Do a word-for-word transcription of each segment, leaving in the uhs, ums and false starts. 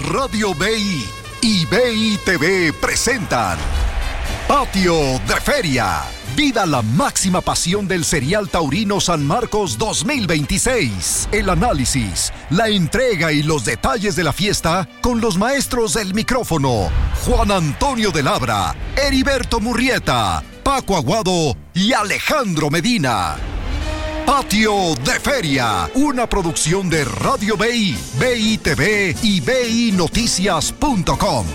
Radio B I y B I T V presentan Patio de Feria. Viva la máxima pasión del Serial Taurino San Marcos dos mil veintiséis. El análisis, la entrega y los detalles de la fiesta con los maestros del micrófono: Juan Antonio de Labra, Heriberto Murrieta, Paco Aguado y Alejandro Medina. Patio de Feria, una producción de Radio B I, B I T V y B I Noticias punto com.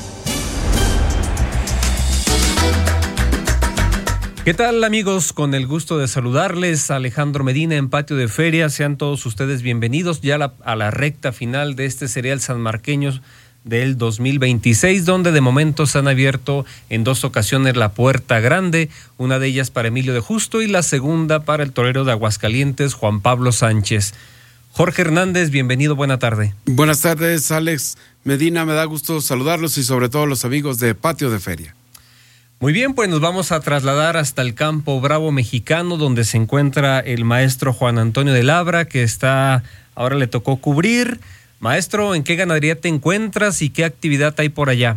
¿Qué tal, amigos? Con el gusto de saludarles, Alejandro Medina en Patio de Feria. Sean todos ustedes bienvenidos ya a la, a la recta final de este serial sanmarqueño del dos mil veintiséis, donde de momento se han abierto en dos ocasiones la puerta grande, una de ellas para Emilio de Justo y la segunda para el torero de Aguascalientes, Juan Pablo Sánchez. Jorge Hernández, bienvenido, buena tarde. Buenas tardes, Alex Medina, me da gusto saludarlos y sobre todo los amigos de Patio de Feria. Muy bien, pues nos vamos a trasladar hasta el Campo Bravo mexicano, donde se encuentra el maestro Juan Antonio de Labra, que está, ahora le tocó cubrir. Maestro, ¿en qué ganadería te encuentras y qué actividad hay por allá?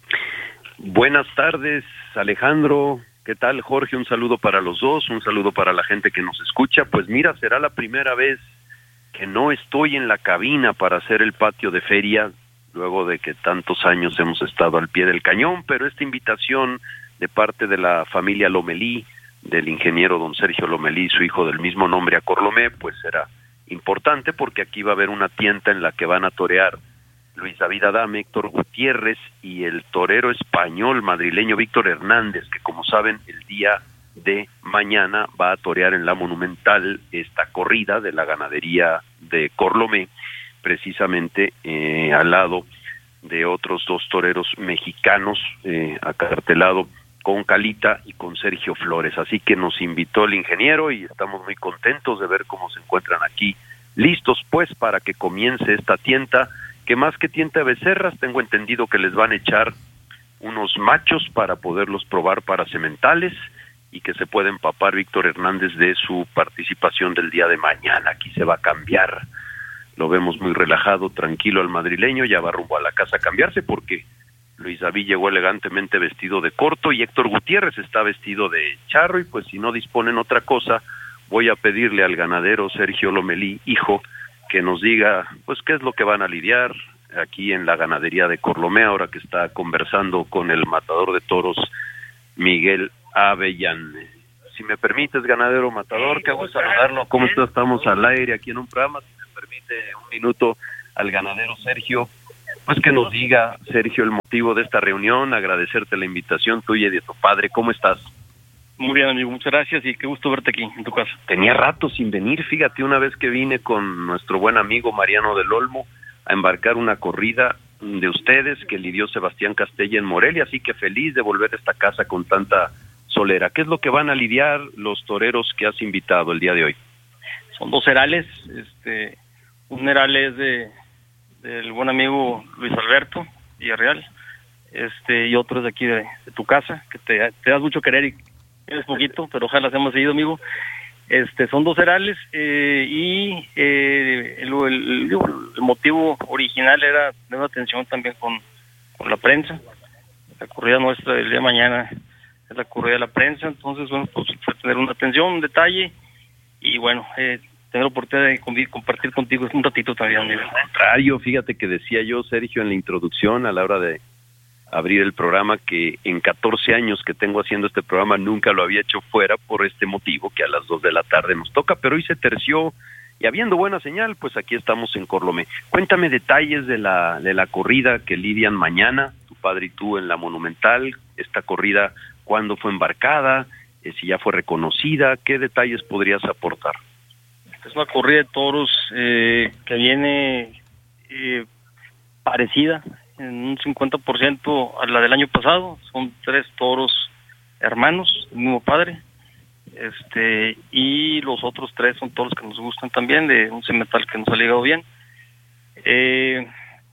Buenas tardes, Alejandro. ¿Qué tal, Jorge? Un saludo para los dos, un saludo para la gente que nos escucha. Pues mira, será la primera vez que no estoy en la cabina para hacer el Patio de Feria, luego de que tantos años hemos estado al pie del cañón, pero esta invitación de parte de la familia Lomelí, del ingeniero don Sergio Lomelí, su hijo del mismo nombre a Corlomé, pues será importante porque aquí va a haber una tienta en la que van a torear Luis David Adame, Héctor Gutiérrez y el torero español madrileño Víctor Hernández, que como saben el día de mañana va a torear en la Monumental esta corrida de la ganadería de Corlomé, precisamente eh, al lado de otros dos toreros mexicanos, eh, acartelado con Calita y con Sergio Flores. Así que nos invitó el ingeniero y estamos muy contentos de ver cómo se encuentran aquí, listos pues para que comience esta tienta, que más que tienta de becerras, tengo entendido que les van a echar unos machos para poderlos probar para sementales y que se puede empapar Víctor Hernández de su participación del día de mañana. Aquí se va a cambiar, lo vemos muy relajado, tranquilo al madrileño, ya va rumbo a la casa a cambiarse porque Luis David llegó elegantemente vestido de corto y Héctor Gutiérrez está vestido de charro, y pues si no disponen otra cosa, voy a pedirle al ganadero Sergio Lomelí, hijo, que nos diga pues qué es lo que van a lidiar aquí en la ganadería de Corlomé, ahora que está conversando con el matador de toros Miguel Avellán. Si me permites, ganadero matador, qué gusto saludarlo. ¿Cómo estás? Estamos al aire aquí en un programa. Si me permite un minuto al ganadero Sergio, pues que nos diga, Sergio, el motivo de esta reunión, agradecerte la invitación tuya y de tu padre. ¿Cómo estás? Muy bien, amigo, muchas gracias y qué gusto verte aquí en tu casa. Tenía rato sin venir, fíjate, una vez que vine con nuestro buen amigo Mariano del Olmo a embarcar una corrida de ustedes que lidió Sebastián Castella en Morelia, así que feliz de volver a esta casa con tanta solera. ¿Qué es lo que van a lidiar los toreros que has invitado el día de hoy? Son dos herales, este, un heral es de del buen amigo Luis Alberto Villarreal, este, y otro es de aquí de, de tu casa, que te, te das mucho querer y eres poquito, pero ojalá las hemos seguido, amigo. Este, son dos herales, eh, y eh, el, el, el motivo original era tener una atención también con, con la prensa. La corrida nuestra del día de mañana es la corrida de la prensa, entonces, bueno, pues fue tener una atención, un detalle, y bueno, eh, tener la oportunidad de compartir contigo un ratito también. Al contrario, fíjate que decía yo, Sergio, en la introducción, a la hora de abrir el programa, que en catorce años que tengo haciendo este programa nunca lo había hecho fuera por este motivo, que a las dos de la tarde nos toca, pero hoy se terció y habiendo buena señal, pues aquí estamos en Corlomé. Cuéntame detalles de la, de la corrida que lidian mañana, tu padre y tú en la Monumental, esta corrida, cuándo fue embarcada, eh, si ya fue reconocida, ¿qué detalles podrías aportar? Es una corrida de toros eh, que viene eh, parecida en un cincuenta por ciento a la del año pasado. Son tres toros hermanos, el mismo padre, este y los otros tres son toros que nos gustan también, de un semental que nos ha ligado bien. Eh,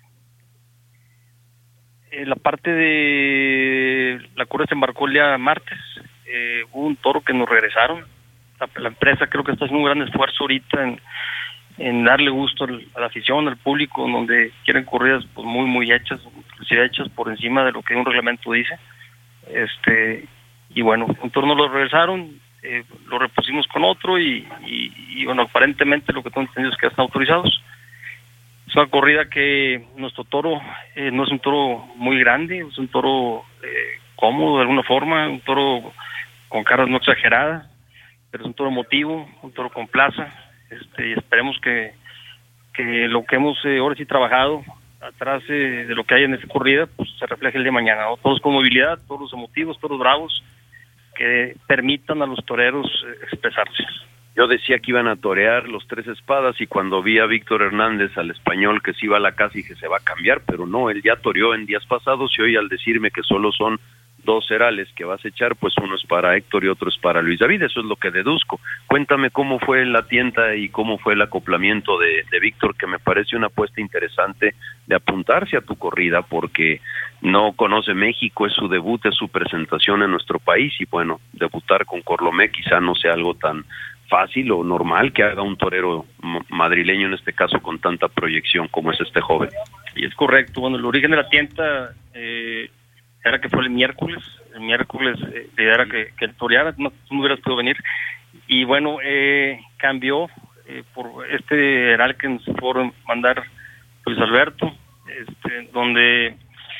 eh, la parte de la corrida se embarcó el día martes, eh, hubo un toro que nos regresaron. La, la empresa creo que está haciendo un gran esfuerzo ahorita en, en darle gusto a la afición, al público, donde quieren corridas pues muy muy hechas, inclusive hechas por encima de lo que un reglamento dice. Este y bueno, un turno lo regresaron, eh, lo repusimos con otro y, y, y bueno, aparentemente lo que tengo entendido es que están autorizados. Es una corrida que nuestro toro eh, no es un toro muy grande, es un toro eh, cómodo de alguna forma, un toro con caras no exageradas, pero es un toro emotivo, un toro con plaza. Este, y esperemos que, que lo que hemos eh, ahora sí trabajado atrás eh, de lo que hay en esta corrida, pues se refleje el día de mañana, ¿no? Todos con movilidad, todos emotivos, todos bravos, que permitan a los toreros eh, expresarse. Yo decía que iban a torear los tres espadas y cuando vi a Víctor Hernández, al español, que se iba a la casa, dije se va a cambiar, pero no, él ya toreó en días pasados y hoy al decirme que solo son dos cerales que vas a echar, pues uno es para Héctor y otro es para Luis David, eso es lo que deduzco. Cuéntame cómo fue la tienda y cómo fue el acoplamiento de, de Víctor, que me parece una apuesta interesante de apuntarse a tu corrida, porque no conoce México, es su debut, es su presentación en nuestro país, y bueno, debutar con Corlomé quizá no sea algo tan fácil o normal que haga un torero madrileño, en este caso con tanta proyección como es este joven. Y es correcto, bueno, el origen de la tienda eh, era que fue el miércoles, el miércoles eh, era que, que el toreara, no, tú no hubieras podido venir, y bueno, eh, cambió eh, por este heral que nos por mandar Luis Alberto, este, donde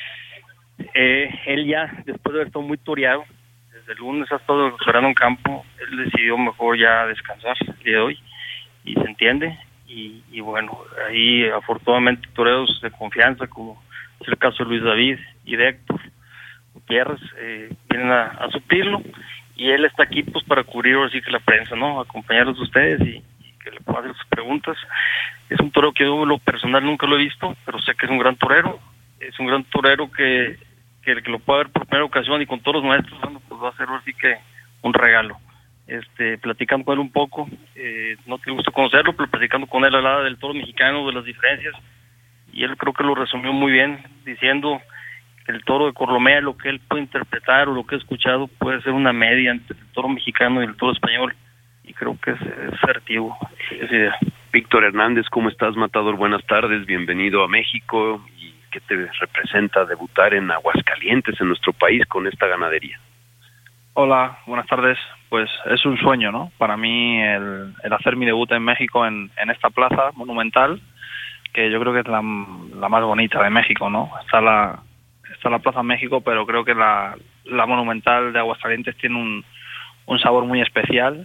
eh, él ya, después de haber estado muy toreado, desde el lunes ha estado toreando en campo, él decidió mejor ya descansar el día de hoy, y se entiende, y, y bueno, ahí afortunadamente toreros de confianza, como es el caso de Luis David y de Héctor Gutiérrez, eh, vienen a, a suplirlo, y él está aquí pues para cubrir ahora sí que la prensa, ¿no? Acompañarlos a ustedes y, y que le puedan hacer sus preguntas. Es un torero que yo lo personal nunca lo he visto, pero sé que es un gran torero, es un gran torero que, que el que lo pueda ver por primera ocasión y con todos los maestros, bueno, pues va a ser ahora sí que un regalo. Este, platicando con él un poco, eh, no te gusta conocerlo, pero platicando con él hablaba del toro mexicano, de las diferencias, y él creo que lo resumió muy bien, diciendo que el toro de Corlomé, lo que él puede interpretar o lo que ha escuchado, puede ser una media entre el toro mexicano y el toro español, y creo que es, es asertivo esa idea. Víctor Hernández, ¿cómo estás, matador? Buenas tardes, bienvenido a México. ¿Y qué te representa debutar en Aguascalientes, en nuestro país, con esta ganadería? Hola, buenas tardes. Pues es un sueño, ¿no? Para mí el, el hacer mi debut en México en, en esta plaza monumental, que yo creo que es la, la más bonita de México, ¿no? Está la está la Plaza México, pero creo que la, la monumental de Aguascalientes tiene un, un sabor muy especial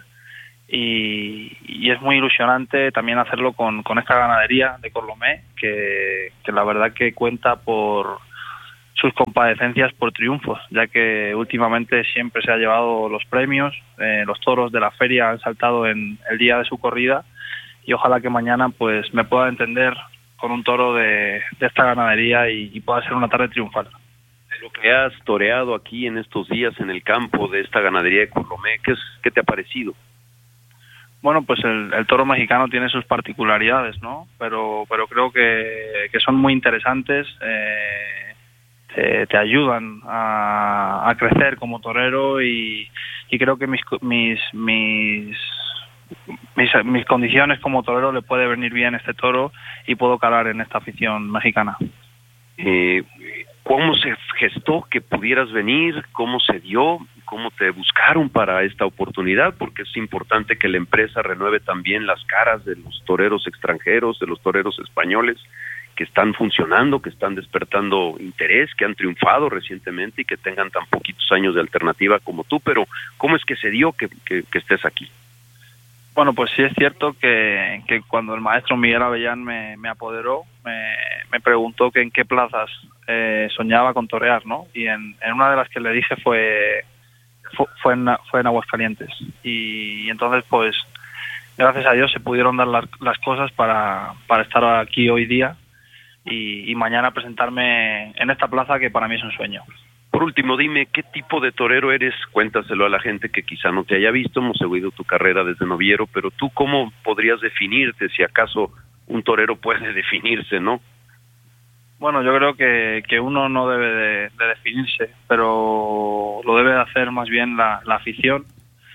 y, y es muy ilusionante también hacerlo con, con esta ganadería de Corlomé, que, que la verdad que cuenta por sus compadecencias por triunfos, ya que últimamente siempre se ha llevado los premios, eh, los toros de la feria han saltado en el día de su corrida, y ojalá que mañana pues me pueda entender con un toro de, de esta ganadería y, y pueda ser una tarde triunfal. Lo que has toreado aquí en estos días en el campo de esta ganadería de Corlomé, ¿qué, es, qué te ha parecido? Bueno, pues el, el toro mexicano tiene sus particularidades, ¿no? Pero, pero creo que, que son muy interesantes, eh, te, te ayudan a, a crecer como torero y, y creo que mis, mis, mis, mis, mis condiciones como torero le puede venir bien este toro y puedo calar en esta afición mexicana. Eh, ¿Cómo se gestó que pudieras venir? ¿Cómo se dio? ¿Cómo te buscaron para esta oportunidad? Porque es importante que la empresa renueve también las caras de los toreros extranjeros, de los toreros españoles que están funcionando, que están despertando interés, que han triunfado recientemente y que tengan tan poquitos años de alternativa como tú. Pero ¿cómo es que se dio que, que, que estés aquí? Bueno, pues sí es cierto que, que cuando el maestro Miguel Avellán me, me apoderó, me, me preguntó que en qué plazas eh, soñaba con torear, ¿no? Y en, en una de las que le dije fue fue, fue, en, fue en Aguascalientes. Y, y entonces, pues, gracias a Dios se pudieron dar las, las cosas para, para estar aquí hoy día y, y mañana presentarme en esta plaza que para mí es un sueño. Por último, dime, ¿qué tipo de torero eres? Cuéntaselo a la gente que quizá no te haya visto, hemos seguido tu carrera desde noviero, pero tú, ¿cómo podrías definirte, si acaso un torero puede definirse, no? Bueno, yo creo que, que uno no debe de, de definirse, pero lo debe de hacer más bien la, la afición,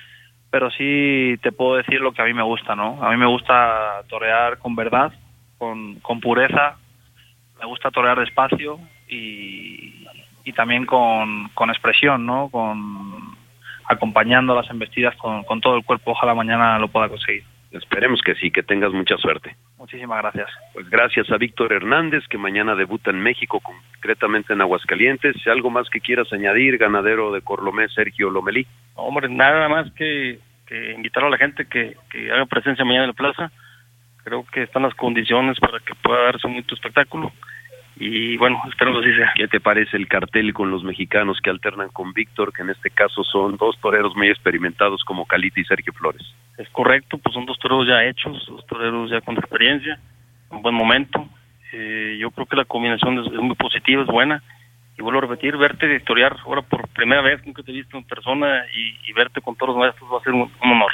pero sí te puedo decir lo que a mí me gusta, ¿no? A mí me gusta torear con verdad, con, con pureza, me gusta torear despacio y, y también con, con expresión, ¿no? Con acompañando las embestidas con, con todo el cuerpo. Ojalá mañana lo pueda conseguir. Esperemos que sí, que tengas mucha suerte. Muchísimas gracias. Pues gracias a Víctor Hernández, que mañana debuta en México, concretamente en Aguascalientes. ¿Algo más que quieras añadir, ganadero de Corlomé, Sergio Lomelí? Hombre, nada más que, que invitar a la gente que, que haga presencia mañana en la plaza. Creo que están las condiciones para que pueda darse un bonito espectáculo. Y bueno, espero que así sea. ¿Qué te parece el cartel con los mexicanos que alternan con Víctor, que en este caso son dos toreros muy experimentados como Calita y Sergio Flores? Es correcto, pues son dos toreros ya hechos, dos toreros ya con experiencia, un buen momento. Eh, yo creo que la combinación es, es muy positiva, es buena. Y vuelvo a repetir, verte torear ahora por primera vez, nunca te he visto en persona, y, y verte con todos los maestros va a ser un, un honor.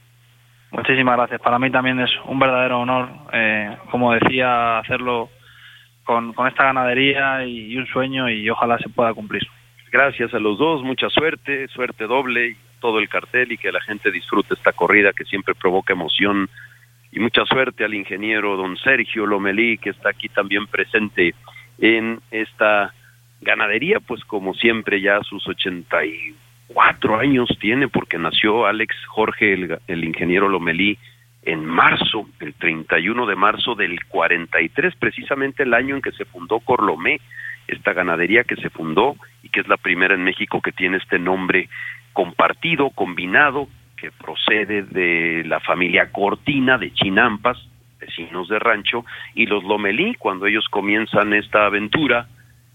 Muchísimas gracias. Para mí también es un verdadero honor, eh, como decía, hacerlo con, con esta ganadería y, y un sueño, y ojalá se pueda cumplir. Gracias a los dos, mucha suerte, suerte doble, y todo el cartel, y que la gente disfrute esta corrida que siempre provoca emoción. Y mucha suerte al ingeniero don Sergio Lomelí, que está aquí también presente en esta ganadería, pues como siempre ya sus ochenta y cuatro años tiene, porque nació Alex Jorge, el, el ingeniero Lomelí, en marzo, el treinta y uno de marzo del cuarenta y tres, precisamente el año en que se fundó Corlomé, esta ganadería que se fundó y que es la primera en México que tiene este nombre compartido, combinado, que procede de la familia Cortina de Chinampas, vecinos de rancho, y los Lomelí, cuando ellos comienzan esta aventura,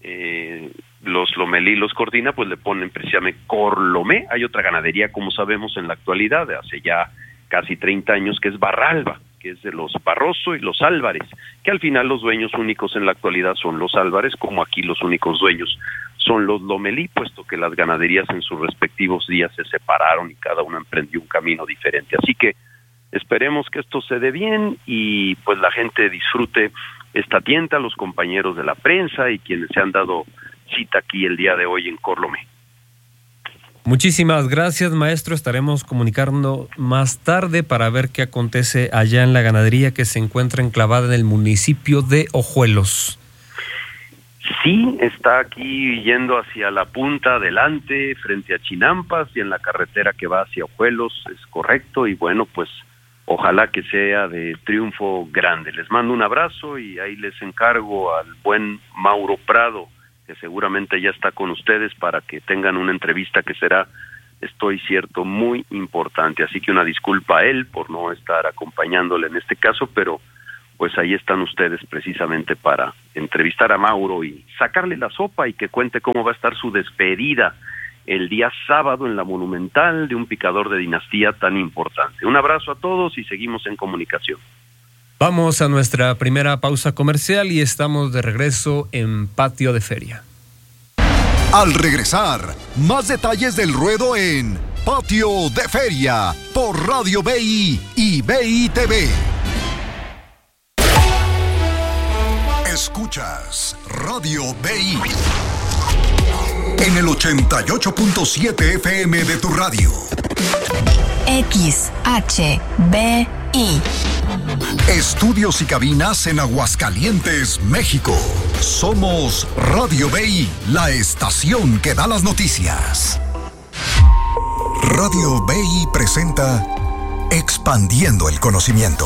eh, los Lomelí y los Cortina, pues le ponen precisamente Corlomé. Hay otra ganadería, como sabemos, en la actualidad, de hace ya casi treinta años, que es Barralba, que es de los Barroso y los Álvarez, que al final los dueños únicos en la actualidad son los Álvarez, como aquí los únicos dueños son los Lomelí, puesto que las ganaderías en sus respectivos días se separaron y cada uno emprendió un camino diferente. Así que esperemos que esto se dé bien y pues la gente disfrute esta tienda, los compañeros de la prensa y quienes se han dado cita aquí el día de hoy en Corlomé. Muchísimas gracias, maestro. Estaremos comunicando más tarde para ver qué acontece allá en la ganadería que se encuentra enclavada en el municipio de Ojuelos. Sí, está aquí yendo hacia la punta adelante, frente a Chinampas y en la carretera que va hacia Ojuelos, es correcto, y bueno, pues ojalá que sea de triunfo grande. Les mando un abrazo y ahí les encargo al buen Mauro Prado, que seguramente ya está con ustedes para que tengan una entrevista que será, estoy cierto, muy importante. Así que una disculpa a él por no estar acompañándole en este caso, pero pues ahí están ustedes precisamente para entrevistar a Mauro y sacarle la sopa y que cuente cómo va a estar su despedida el día sábado en la Monumental de un picador de dinastía tan importante. Un abrazo a todos y seguimos en comunicación. Vamos a nuestra primera pausa comercial y estamos de regreso en Patio de Feria. Al regresar, más detalles del ruedo en Patio de Feria por Radio B I y B I T V. Escuchas Radio B I en el ochenta y ocho punto siete F M de tu radio. X H B I. Estudios y cabinas en Aguascalientes, México. Somos Radio B I, la estación que da las noticias. Radio B I presenta Expandiendo el Conocimiento.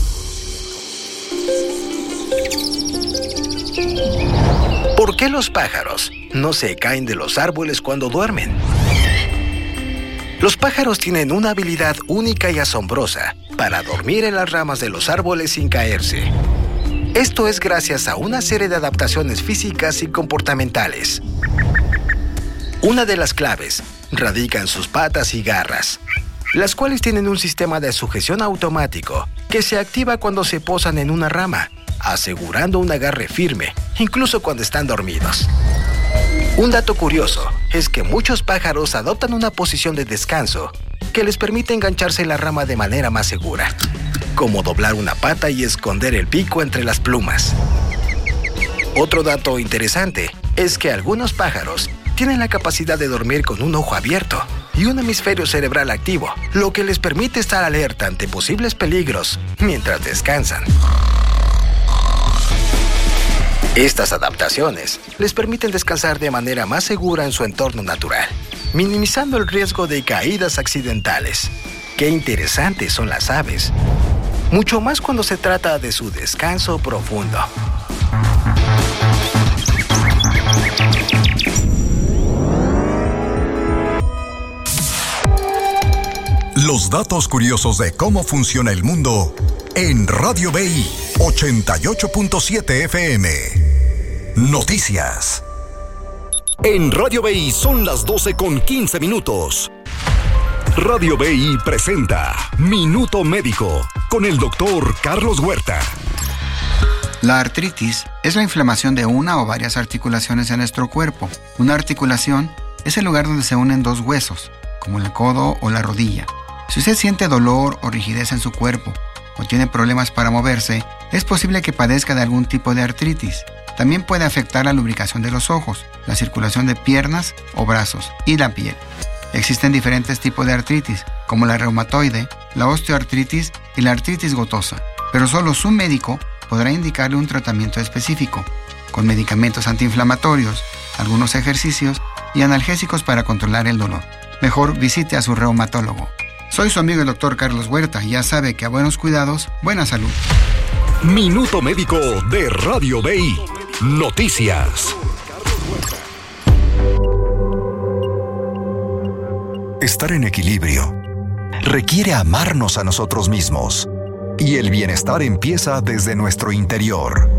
¿Por qué los pájaros no se caen de los árboles cuando duermen? Los pájaros tienen una habilidad única y asombrosa para dormir en las ramas de los árboles sin caerse. Esto es gracias a una serie de adaptaciones físicas y comportamentales. Una de las claves radica en sus patas y garras, las cuales tienen un sistema de sujeción automático que se activa cuando se posan en una rama, asegurando un agarre firme, incluso cuando están dormidos. Un dato curioso es que muchos pájaros adoptan una posición de descanso que les permite engancharse en la rama de manera más segura, como doblar una pata y esconder el pico entre las plumas. Otro dato interesante es que algunos pájaros tienen la capacidad de dormir con un ojo abierto, y un hemisferio cerebral activo, lo que les permite estar alerta ante posibles peligros mientras descansan. Estas adaptaciones les permiten descansar de manera más segura en su entorno natural, minimizando el riesgo de caídas accidentales. Qué interesantes son las aves, mucho más cuando se trata de su descanso profundo. Los datos curiosos de cómo funciona el mundo en Radio B I ochenta y ocho punto siete F M. Noticias. En Radio B I son las doce con quince minutos. Radio B I presenta Minuto Médico con el doctor Carlos Huerta. La artritis es la inflamación de una o varias articulaciones en nuestro cuerpo. Una articulación es el lugar donde se unen dos huesos, como el codo o la rodilla. Si usted siente dolor o rigidez en su cuerpo o tiene problemas para moverse, es posible que padezca de algún tipo de artritis. También puede afectar la lubricación de los ojos, la circulación de piernas o brazos y la piel. Existen diferentes tipos de artritis, como la reumatoide, la osteoartritis y la artritis gotosa, pero solo su médico podrá indicarle un tratamiento específico, con medicamentos antiinflamatorios, algunos ejercicios y analgésicos para controlar el dolor. Mejor visite a su reumatólogo. Soy su amigo el doctor Carlos Huerta y ya sabe que a buenos cuidados, buena salud. Minuto Médico de Radio B I. Noticias. Estar en equilibrio requiere amarnos a nosotros mismos y el bienestar empieza desde nuestro interior.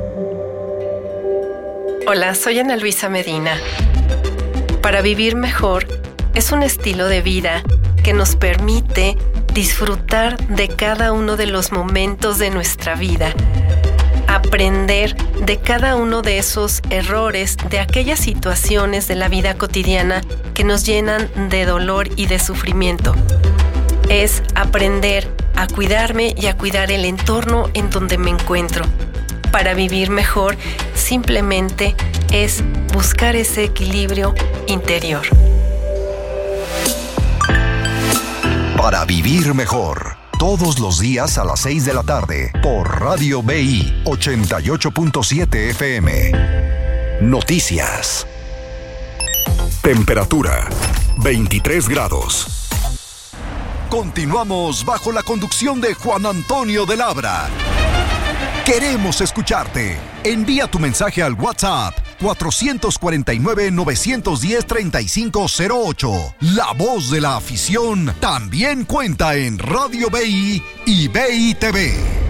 Hola, soy Ana Luisa Medina. Para vivir mejor es un estilo de vida que nos permite disfrutar de cada uno de los momentos de nuestra vida, aprender de cada uno de esos errores, de aquellas situaciones de la vida cotidiana que nos llenan de dolor y de sufrimiento. Es aprender a cuidarme y a cuidar el entorno en donde me encuentro. Para vivir mejor, simplemente es buscar ese equilibrio interior. Para vivir mejor, todos los días a las seis de la tarde, por Radio B I ochenta y ocho punto siete F M. Noticias. Temperatura, veintitrés grados. Continuamos bajo la conducción de Juan Antonio de Labra. Queremos escucharte. Envía tu mensaje al WhatsApp cuatro cuatro nueve, nueve uno cero, tres cinco cero ocho. La voz de la afición también cuenta en Radio B I y B I T V.